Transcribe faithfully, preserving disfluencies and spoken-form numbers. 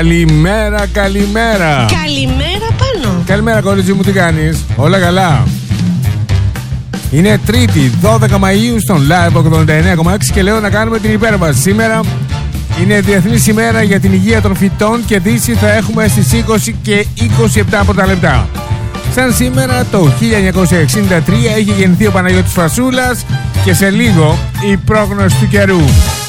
Καλημέρα, καλημέρα. Καλημέρα πάνω. Καλημέρα, κορίτσι μου, τι κάνεις? Όλα καλά? Είναι Τρίτη, δώδεκα Μαΐου στον Live ογδόντα εννέα κόμμα έξι και λέω να κάνουμε την υπέρβαση. Σήμερα είναι Διεθνής ημέρα για την υγεία των φυτών και δύση θα έχουμε στις είκοσι και είκοσι επτά πρώτα λεπτά. Σαν σήμερα το χίλια εννιακόσια εξήντα τρία είχε γεννηθεί ο Παναγιώτης Φασούλας και σε λίγο η πρόγνωση του καιρού.